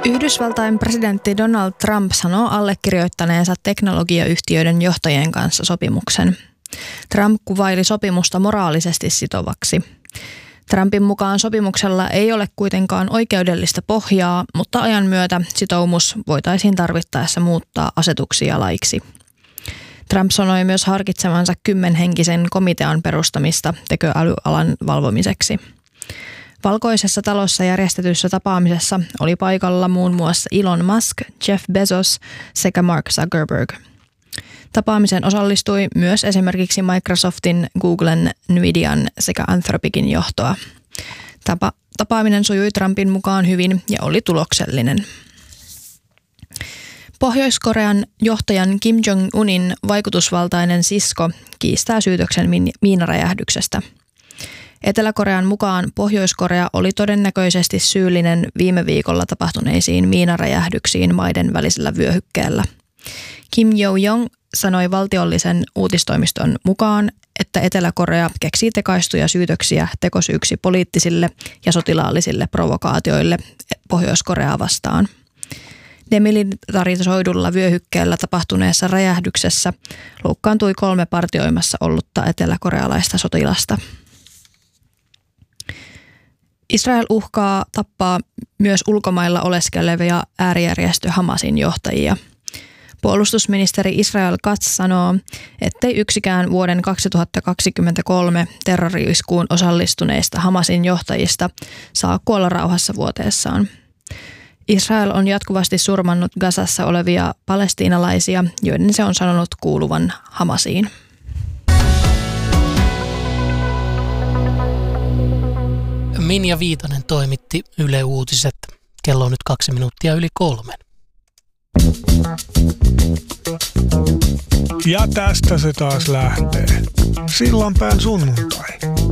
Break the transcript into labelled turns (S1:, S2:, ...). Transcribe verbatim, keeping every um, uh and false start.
S1: Yhdysvaltain presidentti Donald Trump sanoo allekirjoittaneensa teknologiayhtiöiden johtajien kanssa sopimuksen. Trump kuvaili sopimusta moraalisesti sitovaksi. Trumpin mukaan sopimuksella ei ole kuitenkaan oikeudellista pohjaa, mutta ajan myötä sitoumus voitaisiin tarvittaessa muuttaa asetuksia laiksi. Trump sanoi myös harkitsevansa kymmenhenkisen komitean perustamista tekoälyalan valvomiseksi. Valkoisessa talossa järjestetyssä tapaamisessa oli paikalla muun muassa Elon Musk, Jeff Bezos sekä Mark Zuckerberg. Tapaamiseen osallistui myös esimerkiksi Microsoftin, Googlen, Nvidian sekä Anthropicin johtoa. Tapa- tapaaminen sujui Trumpin mukaan hyvin ja oli tuloksellinen. Pohjois-Korean johtajan Kim Jong-unin vaikutusvaltainen sisko kiistää syytöksen miinaräjähdyksestä. Etelä-Korean mukaan Pohjois-Korea oli todennäköisesti syyllinen viime viikolla tapahtuneisiin miinaräjähdyksiin maiden välisellä vyöhykkeellä. Kim Yo-jong sanoi valtiollisen uutistoimiston mukaan, että Etelä-Korea keksii tekaistuja syytöksiä tekosyyksi poliittisille ja sotilaallisille provokaatioille Pohjois-Koreaa vastaan. Demilitarisoidulla vyöhykkeellä tapahtuneessa räjähdyksessä loukkaantui kolme partioimassa ollutta eteläkorealaista sotilasta. Israel uhkaa tappaa myös ulkomailla oleskelevia äärijärjestö Hamasin johtajia. Puolustusministeri Israel Katz sanoo, ettei yksikään vuoden kaksituhattakaksikymmentäkolme terrori-iskuun osallistuneista Hamasin johtajista saa kuolla rauhassa vuoteessaan. Israel on jatkuvasti surmannut Gazassa olevia palestiinalaisia, joiden se on sanonut kuuluvan Hamasiin.
S2: Minja Viitanen toimitti Yle Uutiset. Kello on nyt kaksi minuuttia yli kolmen.
S3: Ja tästä se taas lähtee. Sillanpään sunnuntai.